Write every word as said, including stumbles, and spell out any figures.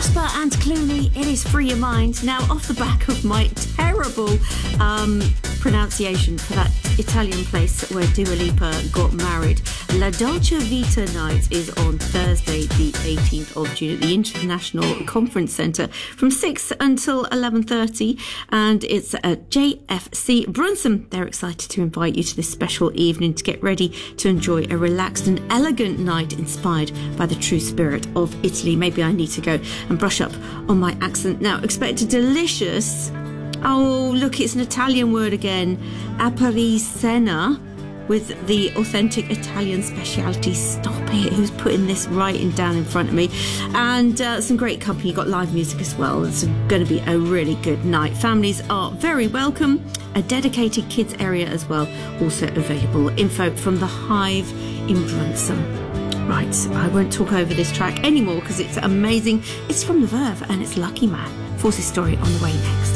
Prosper and Clooney, it is Free Your Mind. Now, off the back of my terrible um, pronunciation for that Italian place where Dua Lipa got married, La Dolce Vita night is on Thursday, the eighteenth of June at the International Conference Centre from six until eleven thirty, and it's at J F C Brunson. They're excited to invite you to this special evening to get ready to enjoy a relaxed and elegant night inspired by the true spirit of Italy. Maybe I need to go and brush up on my accent. Now, expect a delicious, oh look, it's an Italian word again, Appariscena, with the authentic Italian speciality. Stop it, who's putting this writing down in front of me? And uh, some great company. You've got live music as well. It's going to be a really good night. Families are very welcome. A dedicated kids area as well also available. Info from the Hive in Brunson. Right, I won't talk over this track anymore because it's amazing. It's from The Verve and it's Lucky Man. Forces Story on the way next.